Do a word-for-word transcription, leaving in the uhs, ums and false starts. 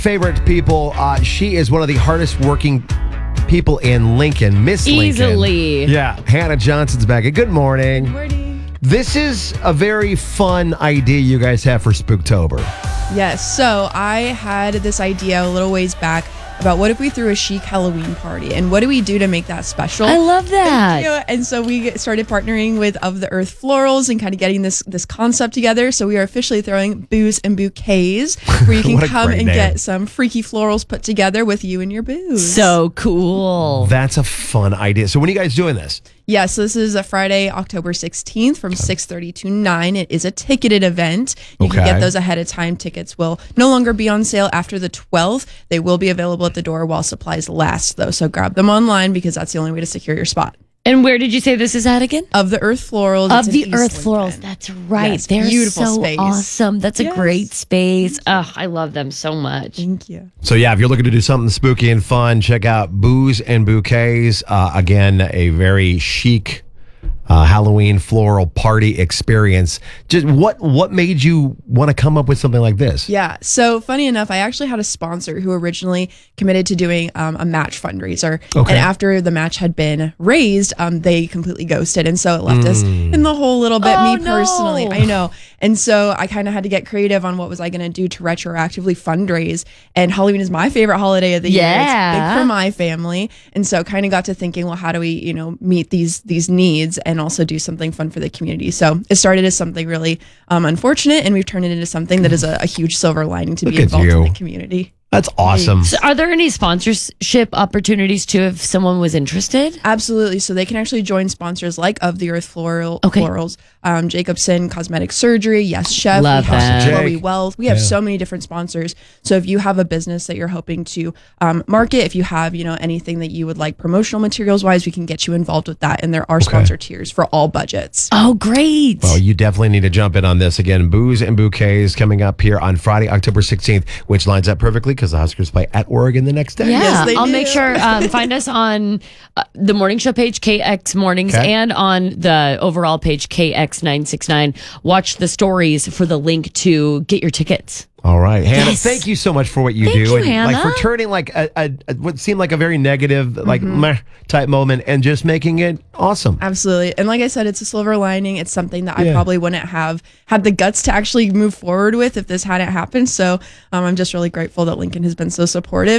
Favorite people. Uh, she is one of the hardest working people in Lincoln, Miss Lincoln. Easily. Yeah. Hannah Johnson's back. Good morning. Good morning. This is a very fun idea you guys have for Spooktober. Yes, so I had this idea a little ways back about what if we threw a chic Halloween party and what do we do to make that special? I love that. You know, and so we started partnering with Of the Earth Florals and kind of getting this this concept together. So we are officially throwing Booze and Bouquets where you can What a come great and name. get some freaky florals put together with you and your booze. So cool. That's a fun idea. So when are you guys doing this? Yeah, so this is a Friday, October sixteenth from six thirty to nine. It is a ticketed event. You Okay. can get those ahead of time. Tickets will no longer be on sale after the twelfth. They will be available at the door while supplies last, though. So grab them online because that's the only way to secure your spot. And where did you say this is at again? Of the Earth Florals. Of it's in the East Earth Lincoln. Florals. That's right. Yes, They're beautiful so space. awesome. That's a Yes. great space. Oh, I love them so much. Thank you. So yeah, if you're looking to do something spooky and fun, check out Booze and Bouquets. Uh, again, a very chic uh, Halloween floral party experience. Just what what made you want to come up with something like this? Yeah. So funny enough, I actually had a sponsor who originally committed to doing um, a match fundraiser. Okay. And after the match had been raised, um, they completely ghosted. And so it left us in the hole a little bit, Oh, me personally. no. I know. And so I kind of had to get creative on what was I going to do to retroactively fundraise. And Halloween is my favorite holiday of the year. Yeah. It's big for my family. And so kind of got to thinking, well, how do we, you know, meet these these needs and also do something fun for the community? So it started as something really um, unfortunate, and we've turned it into something that is a, a huge silver lining to Look be at involved you. in the community. That's awesome. So are there any sponsorship opportunities too if someone was interested? Absolutely. So they can actually join sponsors like Of the Earth Floral, Okay. Florals, um, Jacobson Cosmetic Surgery, Yes Chef, Love we have that. Chloe Jake. Wealth. We have Yeah. so many different sponsors. So if you have a business that you're hoping to um, market, if you have you know anything that you would like promotional materials wise, we can get you involved with that. And there are sponsor tiers for all budgets. Oh, great. Well, you definitely need to jump in on this. Again, Booze and Bouquets coming up here on Friday, October sixteenth, which lines up perfectly because the Huskers play at Oregon the next day. Yeah, Yes, they I'll do. make sure um, find us on uh, the morning show page K X Mornings Okay. and on the overall page K X nine sixty-nine. Watch the stories for the link to get your tickets. All right, Hannah. Yes. Thank you so much for what you Thank do, you, and like Hannah. for turning like a, a, a what seemed like a very negative, like meh type moment, and just making it awesome. Absolutely. And like I said, it's a silver lining. It's something that Yeah. I probably wouldn't have had the guts to actually move forward with if this hadn't happened. So um, I'm just really grateful that Lincoln has been so supportive.